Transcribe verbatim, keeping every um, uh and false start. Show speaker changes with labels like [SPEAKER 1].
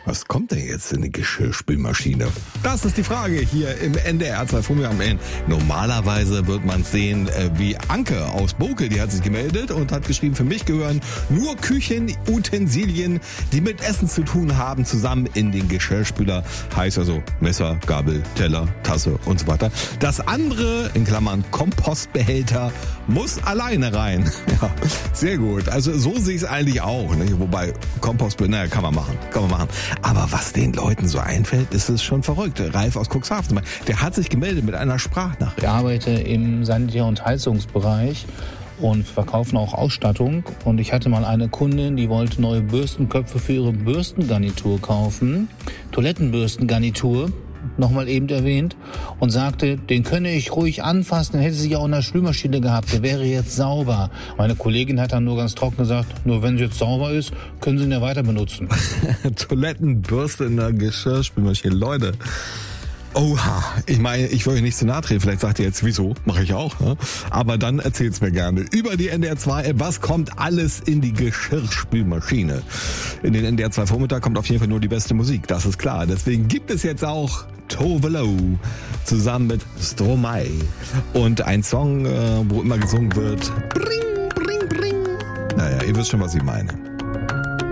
[SPEAKER 1] Was kommt denn jetzt in die Geschirrspülmaschine? Das ist die Frage hier im N D R zwei Feierabend. Normalerweise wird man sehen, wie Anke aus Bokel, die hat sich gemeldet und hat geschrieben, für mich gehören nur Küchenutensilien, die mit Essen zu tun haben, zusammen in den Geschirrspüler. Heißt also Messer, Gabel, Teller, Tasse und so weiter. Das andere, in Klammern Kompostbehälter, muss alleine rein. Ja, sehr gut. Also so sehe ich es eigentlich auch. Ne? Wobei Kompostbehälter, naja, kann man machen. Kann man machen. Aber was den Leuten so einfällt, ist es schon verrückt. Ralf aus Cuxhaven, der hat sich gemeldet mit einer Sprachnachricht.
[SPEAKER 2] Ich arbeite im Sanitär- und Heizungsbereich und verkaufen auch Ausstattung. Und ich hatte mal eine Kundin, die wollte neue Bürstenköpfe für ihre Bürstengarnitur kaufen. Toilettenbürstengarnitur, nochmal eben erwähnt, und sagte, den könne ich ruhig anfassen, dann hätte sie ja auch in der Spülmaschine gehabt, der wäre jetzt sauber. Meine Kollegin hat dann nur ganz trocken gesagt, nur wenn sie jetzt sauber ist, können Sie ihn ja weiter benutzen.
[SPEAKER 1] Toilettenbürste in der Geschirrspülmaschine, Leute. Oha, ich meine, ich will euch nicht zu nahe treten, vielleicht sagt ihr jetzt, wieso, mache ich auch, ne? Aber dann erzählt's mir gerne. Über die N D R zwei App, was kommt alles in die Geschirrspülmaschine? In den N D R zwei Vormittag kommt auf jeden Fall nur die beste Musik, das ist klar. Deswegen gibt es jetzt auch Tove Lo zusammen mit Stromae und ein Song, wo immer gesungen wird, bring, bring, bring. Naja, ihr wisst schon, was ich meine.